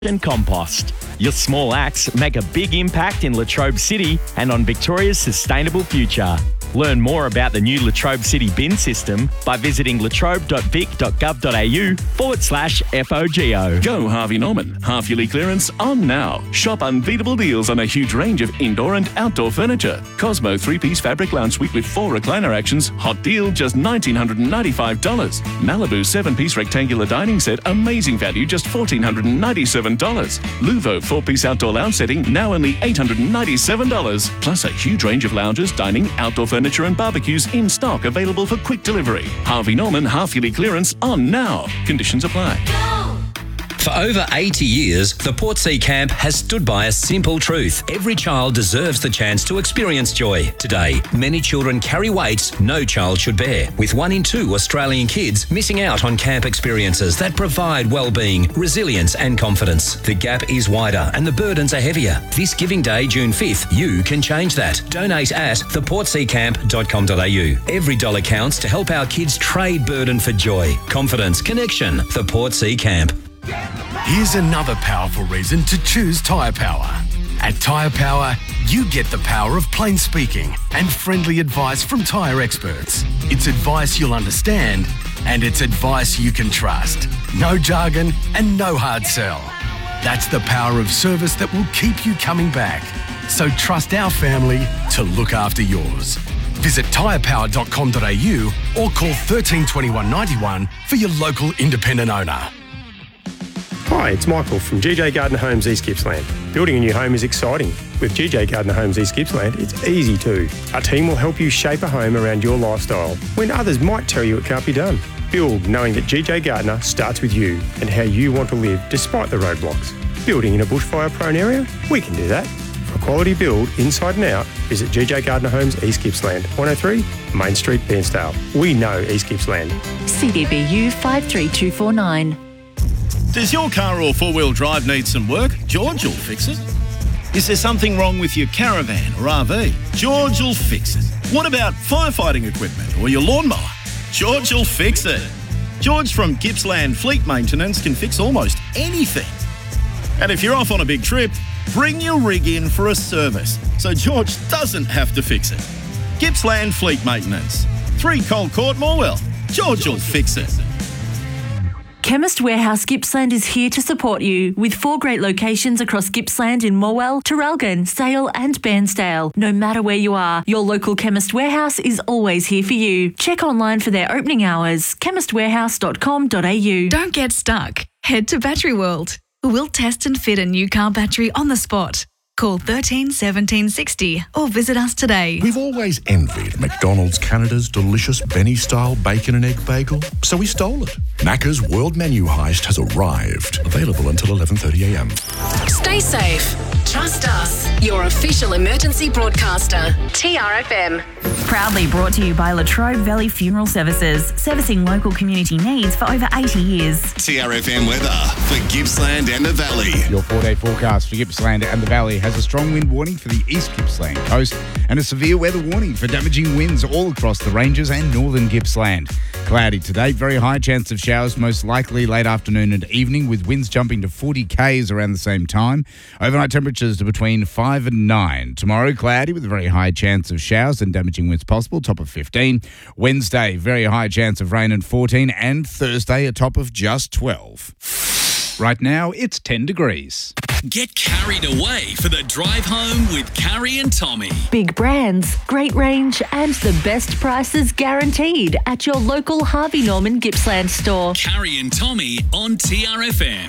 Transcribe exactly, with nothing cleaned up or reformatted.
and compost. Your small acts make a big impact in Latrobe City and on Victoria's sustainable future. Learn more about the new Latrobe City bin system by visiting latrobe.vic.gov.au forward slash FOGO. Go Harvey Norman. Half-yearly clearance on now. Shop unbeatable deals on a huge range of indoor and outdoor furniture. Cosmo three-piece fabric lounge suite with four recliner actions. Hot deal, just one thousand nine hundred ninety-five dollars. Malibu seven-piece rectangular dining set. Amazing value, just one thousand four hundred ninety-seven dollars. Luvo four-piece outdoor lounge setting. Now only eight hundred ninety-seven dollars. Plus a huge range of lounges, dining, outdoor furniture and barbecues in stock, available for quick delivery. Harvey Norman half-yearly clearance on now. Conditions apply. For over eighty years, the Portsea Camp has stood by a simple truth. Every child deserves the chance to experience joy. Today, many children carry weights no child should bear, with one in two Australian kids missing out on camp experiences that provide well-being, resilience and confidence. The gap is wider and the burdens are heavier. This Giving Day, June fifth, you can change that. Donate at the portsea camp dot com dot a u. Every dollar counts to help our kids trade burden for joy, confidence, connection. The Portsea Camp. Here's another powerful reason to choose Tyre Power. At Tyre Power, you get the power of plain speaking and friendly advice from tyre experts. It's advice you'll understand, and it's advice you can trust. No jargon and no hard sell. That's the power of service that will keep you coming back. So trust our family to look after yours. Visit tyre power dot com dot a u or call thirteen twenty-one ninety-one for your local independent owner. Hi, it's Michael from G J Gardner Homes East Gippsland. Building a new home is exciting. With G J Gardner Homes East Gippsland, it's easy too. Our team will help you shape a home around your lifestyle when others might tell you it can't be done. Build knowing that G J Gardner starts with you and how you want to live despite the roadblocks. Building in a bushfire-prone area? We can do that. For a quality build inside and out, visit G J Gardner Homes East Gippsland, one oh three Main Street, Bairnsdale. We know East Gippsland. C D B U five three two four nine. Does your car or four-wheel drive need some work? George will fix it. Is there something wrong with your caravan or R V? George will fix it. What about firefighting equipment or your lawnmower? George will fix it. George from Gippsland Fleet Maintenance can fix almost anything. And if you're off on a big trip, bring your rig in for a service so George doesn't have to fix it. Gippsland Fleet Maintenance. three Cold Court, Morwell. George will fix it. Chemist Warehouse Gippsland is here to support you with four great locations across Gippsland in Morwell, Traralgon, Sale and Bairnsdale. No matter where you are, your local Chemist Warehouse is always here for you. Check online for their opening hours, chemist warehouse dot com dot a u. Don't get stuck. Head to Battery World. We'll test and fit a new car battery on the spot. Call thirteen seventeen sixty or visit us today. We've always envied McDonald's Canada's delicious Benny-style bacon and egg bagel, so we stole it. Macca's World Menu Heist has arrived. Available until eleven thirty a m. Stay safe. Trust us, your official emergency broadcaster. T R F M. Proudly brought to you by Latrobe Valley Funeral Services, servicing local community needs for over eighty years. T R F M weather for Gippsland and the Valley. Your four-day forecast for Gippsland and the Valley has a strong wind warning for the East Gippsland coast and a severe weather warning for damaging winds all across the ranges and northern Gippsland. Cloudy today, very high chance of showers, most likely late afternoon and evening, with winds jumping to forty kays around the same time. Overnight temperatures to between five and nine. Tomorrow, cloudy with a very high chance of showers and damaging winds possible, top of fifteen. Wednesday, very high chance of rain and fourteen. And Thursday, a top of just twelve. Right now, it's ten degrees. Get carried away for the drive home with Carrie and Tommy. Big brands, great range and the best prices guaranteed at your local Harvey Norman Gippsland store. Carrie and Tommy on T R F M.